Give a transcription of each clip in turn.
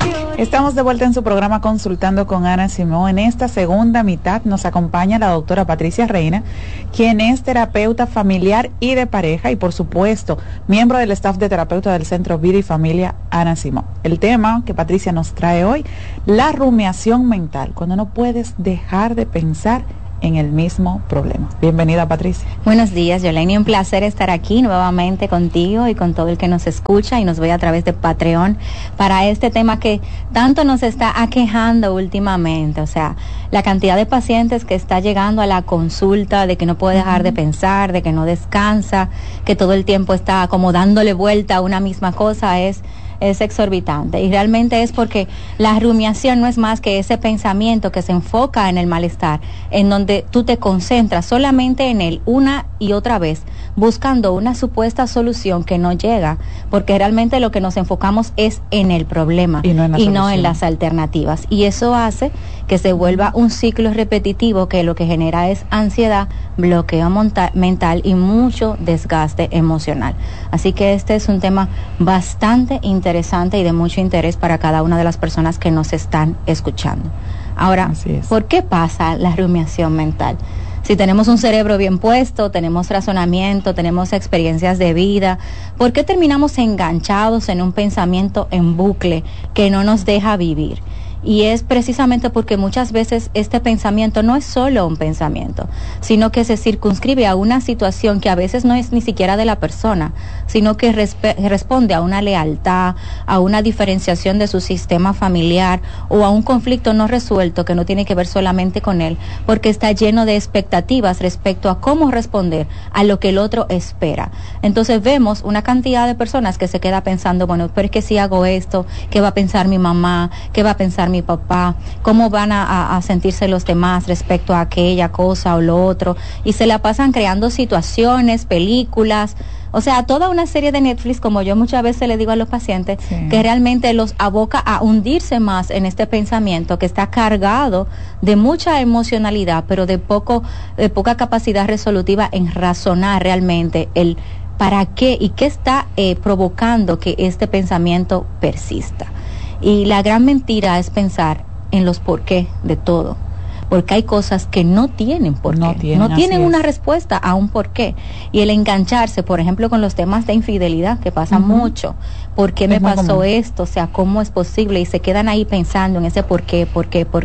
Estamos de vuelta en su programa Consultando con Ana Simón. En esta segunda mitad nos acompaña la doctora Patricia Reina, quien es terapeuta familiar y de pareja y, por supuesto, miembro del staff de terapeuta del Centro Vida y Familia Ana Simón. El tema que Patricia nos trae hoy, la rumiación mental, cuando no puedes dejar de pensar en el mismo problema. Bienvenida, Patricia. Buenos días, Yoleni. Un placer estar aquí nuevamente contigo y con todo el que nos escucha y nos ve a través de Patreon para este tema que tanto nos está aquejando últimamente. O sea, la cantidad de pacientes que está llegando a la consulta de que no puede dejar de pensar, de que no descansa, que todo el tiempo está como dándole vuelta a una misma cosa es exorbitante, y realmente es porque la rumiación no es más que ese pensamiento que se enfoca en el malestar, en donde tú te concentras solamente en él una y otra vez, buscando una supuesta solución que no llega, porque realmente lo que nos enfocamos es en el problema y no en las alternativas, y eso hace que se vuelva un ciclo repetitivo que lo que genera es ansiedad, bloqueo mental y mucho desgaste emocional. Así que este es un tema bastante interesante y de mucho interés para cada una de las personas que nos están escuchando. Ahora, ¿por qué pasa la rumiación mental? Si tenemos un cerebro bien puesto, tenemos razonamiento, tenemos experiencias de vida, ¿por qué terminamos enganchados en un pensamiento en bucle que no nos deja vivir? Y es precisamente porque muchas veces este pensamiento no es solo un pensamiento, sino que se circunscribe a una situación que a veces no es ni siquiera de la persona, sino que responde a una lealtad, a una diferenciación de su sistema familiar o a un conflicto no resuelto que no tiene que ver solamente con él, porque está lleno de expectativas respecto a cómo responder a lo que el otro espera. Entonces vemos una cantidad de personas que se queda pensando, bueno, pero es que si hago esto, ¿qué va a pensar mi mamá? ¿Qué va a pensar mi papá? ¿Cómo van a sentirse los demás respecto a aquella cosa o lo otro? Y se la pasan creando situaciones, películas, o sea, toda una serie de Netflix, como yo muchas veces le digo a los pacientes, que realmente los aboca a hundirse más en este pensamiento que está cargado de mucha emocionalidad, pero de poca capacidad resolutiva en razonar realmente el para qué y qué está provocando que este pensamiento persista. Y la gran mentira es pensar en los por qué de todo, porque hay cosas que no tienen por qué, no tienen una respuesta a un por qué. Y el engancharse, por ejemplo, con los temas de infidelidad, que pasa mucho, ¿por qué me pasó esto? O sea, ¿cómo es posible? Y se quedan ahí pensando en ese por qué,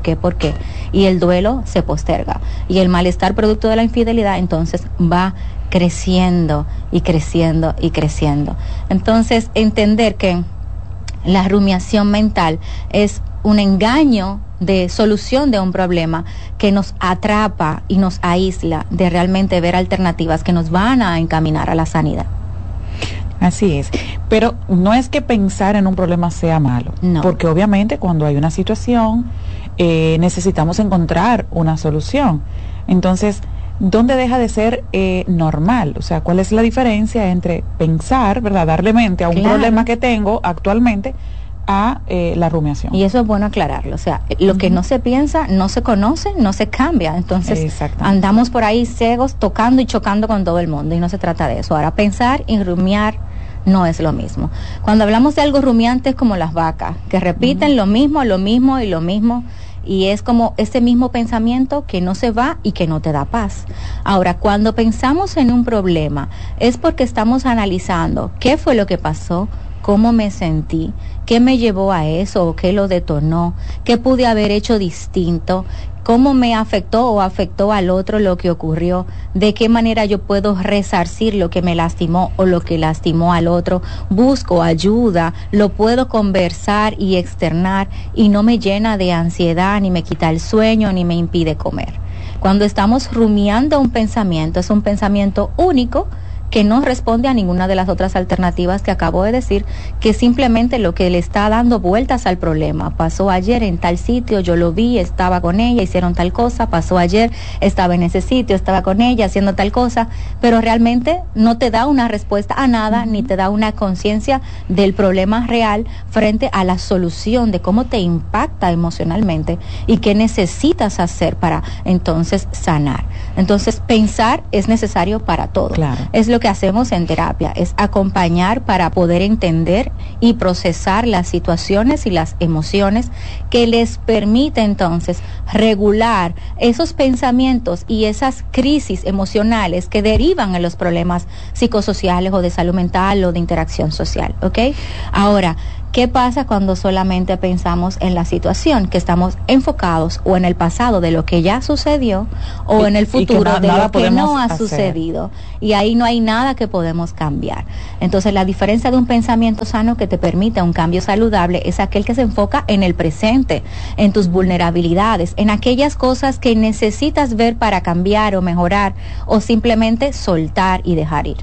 y el duelo se posterga. Y el malestar producto de la infidelidad entonces va creciendo y creciendo y creciendo. Entonces, entender que la rumiación mental es un engaño de solución de un problema que nos atrapa y nos aísla de realmente ver alternativas que nos van a encaminar a la sanidad. Así es, pero no es que pensar en un problema sea malo, no, porque obviamente cuando hay una situación necesitamos encontrar una solución. Entonces, ¿dónde deja de ser normal? O sea, ¿cuál es la diferencia entre pensar, verdad, darle mente a un problema que tengo actualmente a la rumiación? Y eso es bueno aclararlo. O sea, lo que no se piensa, no se conoce, no se cambia. Entonces, andamos por ahí ciegos, tocando y chocando con todo el mundo, y no se trata de eso. Ahora, pensar y rumiar no es lo mismo. Cuando hablamos de algo rumiante es como las vacas, que repiten lo mismo y lo mismo, y es como ese mismo pensamiento que no se va y que no te da paz. Ahora, cuando pensamos en un problema, es porque estamos analizando qué fue lo que pasó, cómo me sentí, qué me llevó a eso o qué lo detonó, qué pude haber hecho distinto, cómo me afectó o afectó al otro lo que ocurrió, de qué manera yo puedo resarcir lo que me lastimó o lo que lastimó al otro, busco ayuda, lo puedo conversar y externar y no me llena de ansiedad, ni me quita el sueño, ni me impide comer. Cuando estamos rumiando un pensamiento, es un pensamiento único que no responde a ninguna de las otras alternativas que acabo de decir, que simplemente lo que le está dando vueltas al problema. Pasó ayer en tal sitio, yo lo vi, estaba con ella, hicieron tal cosa, pasó ayer, estaba en ese sitio, estaba con ella haciendo tal cosa, pero realmente no te da una respuesta a nada, ni te da una conciencia del problema real frente a la solución de cómo te impacta emocionalmente y qué necesitas hacer para entonces sanar. Entonces, pensar es necesario para todo. Claro. Es lo lo que hacemos en terapia, es acompañar para poder entender y procesar las situaciones y las emociones que les permite entonces regular esos pensamientos y esas crisis emocionales que derivan en los problemas psicosociales o de salud mental o de interacción social, ¿ok? Ahora, ¿qué pasa cuando solamente pensamos en la situación, que estamos enfocados o en el pasado de lo que ya sucedió o en el futuro de lo que no ha sucedido? Y ahí no hay nada que podemos cambiar. Entonces, la diferencia de un pensamiento sano que te permite un cambio saludable es aquel que se enfoca en el presente, en tus vulnerabilidades, en aquellas cosas que necesitas ver para cambiar o mejorar o simplemente soltar y dejar ir.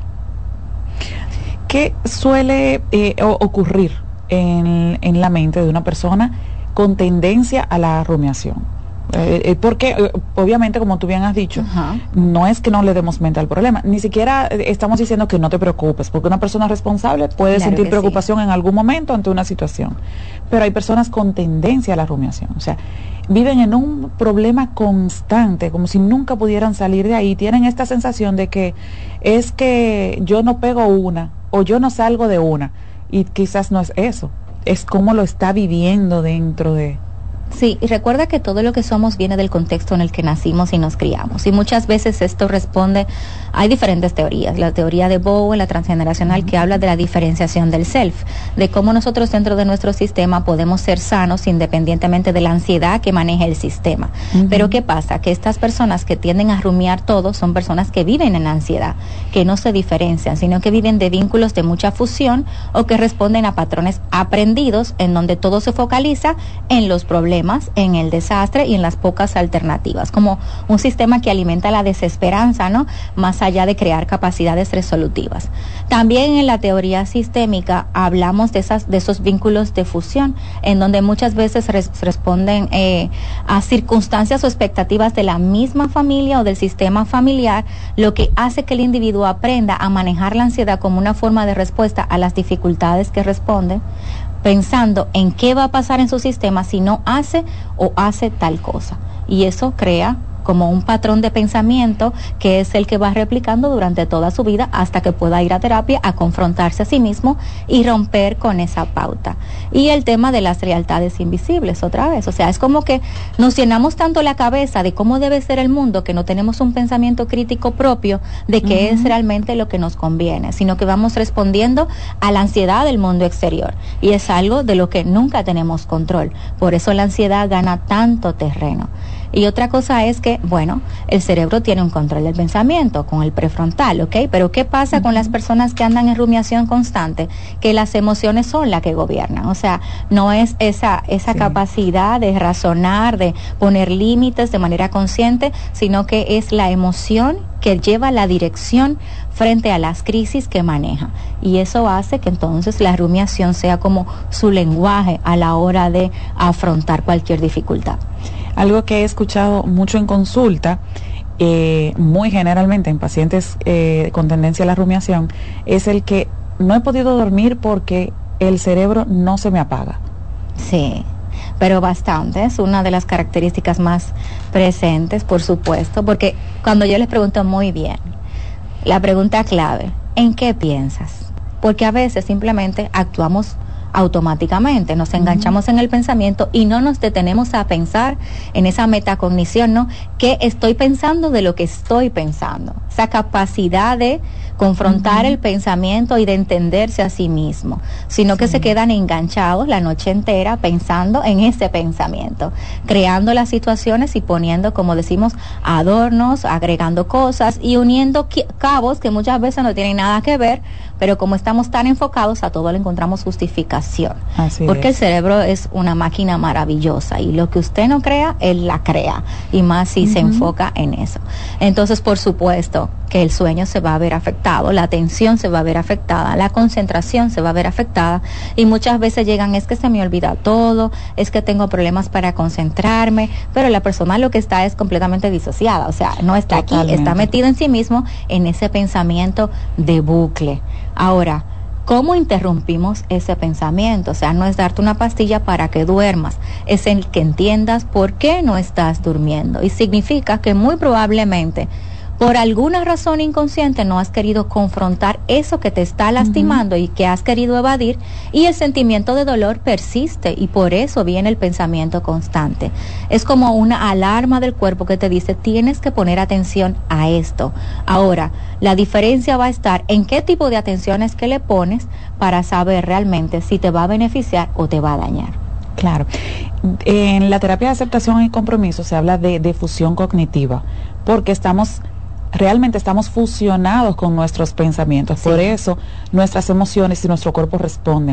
¿Qué suele ocurrir en la mente de una persona con tendencia a la rumiación? Porque obviamente, como tú bien has dicho, no es que no le demos mente al problema, ni siquiera estamos diciendo que no te preocupes, porque una persona responsable puede sentir preocupación en algún momento ante una situación, pero hay personas con tendencia a la rumiación, o sea, viven en un problema constante, como si nunca pudieran salir de ahí, tienen esta sensación de que es que yo no pego una, o yo no salgo de una, y quizás no es eso, es cómo lo está viviendo dentro de... Sí, y recuerda que todo lo que somos viene del contexto en el que nacimos y nos criamos. Y muchas veces esto responde, hay diferentes teorías. La teoría de Bowen, la transgeneracional, que habla de la diferenciación del self, de cómo nosotros dentro de nuestro sistema podemos ser sanos independientemente de la ansiedad que maneja el sistema. Pero ¿qué pasa? Que estas personas que tienden a rumiar todo son personas que viven en ansiedad, que no se diferencian, sino que viven de vínculos de mucha fusión o que responden a patrones aprendidos en donde todo se focaliza en los problemas, en el desastre y en las pocas alternativas, como un sistema que alimenta la desesperanza, ¿no? Más allá de crear capacidades resolutivas. También en la teoría sistémica hablamos de esos vínculos de fusión, en donde muchas veces responden a circunstancias o expectativas de la misma familia o del sistema familiar, lo que hace que el individuo aprenda a manejar la ansiedad como una forma de respuesta a las dificultades que responden, pensando en qué va a pasar en su sistema si no hace o hace tal cosa. Y eso crea como un patrón de pensamiento que es el que va replicando durante toda su vida hasta que pueda ir a terapia a confrontarse a sí mismo y romper con esa pauta. Y el tema de las lealtades invisibles, otra vez, o sea, es como que nos llenamos tanto la cabeza de cómo debe ser el mundo que no tenemos un pensamiento crítico propio de qué es realmente lo que nos conviene, sino que vamos respondiendo a la ansiedad del mundo exterior, y es algo de lo que nunca tenemos control. Por eso la ansiedad gana tanto terreno. Y otra cosa es que, bueno, el cerebro tiene un control del pensamiento con el prefrontal, ¿ok? Pero ¿qué pasa con las personas que andan en rumiación constante? Que las emociones son las que gobiernan. O sea, no es esa capacidad de razonar, de poner límites de manera consciente, sino que es la emoción que lleva la dirección frente a las crisis que maneja. Y eso hace que entonces la rumiación sea como su lenguaje a la hora de afrontar cualquier dificultad. Algo que he escuchado mucho en consulta, muy generalmente en pacientes con tendencia a la rumiación, es el que no he podido dormir porque el cerebro no se me apaga. Sí, pero bastante, es una de las características más presentes, por supuesto, porque cuando yo les pregunto muy bien, la pregunta clave, ¿en qué piensas? Porque a veces simplemente actuamos automáticamente, nos enganchamos en el pensamiento y no nos detenemos a pensar en esa metacognición, ¿no? ¿Qué estoy pensando de lo que estoy pensando? Esa capacidad de confrontar el pensamiento y de entenderse a sí mismo, sino que se quedan enganchados la noche entera pensando en ese pensamiento, creando las situaciones y poniendo, como decimos, adornos, agregando cosas y uniendo cabos que muchas veces no tienen nada que ver, pero como estamos tan enfocados a todo le encontramos justificación. Porque el cerebro es una máquina maravillosa y lo que usted no crea, él la crea, y más si se enfoca en eso. Entonces, por supuesto que el sueño se va a ver afectado, la atención se va a ver afectada, la concentración se va a ver afectada, y muchas veces llegan, es que se me olvida todo, es que tengo problemas para concentrarme, pero la persona lo que está es completamente disociada, o sea, no está Totalmente. Aquí, está metido en sí mismo en ese pensamiento de bucle. Ahora, ¿cómo interrumpimos ese pensamiento? O sea, no es darte una pastilla para que duermas, es el que entiendas por qué no estás durmiendo. Y significa que muy probablemente por alguna razón inconsciente no has querido confrontar eso que te está lastimando y que has querido evadir, y el sentimiento de dolor persiste y por eso viene el pensamiento constante. Es como una alarma del cuerpo que te dice tienes que poner atención a esto. Ahora, la diferencia va a estar en qué tipo de atenciones que le pones para saber realmente si te va a beneficiar o te va a dañar. Claro. En la terapia de aceptación y compromiso se habla de fusión cognitiva, porque realmente estamos fusionados con nuestros pensamientos, por eso nuestras emociones y nuestro cuerpo responden.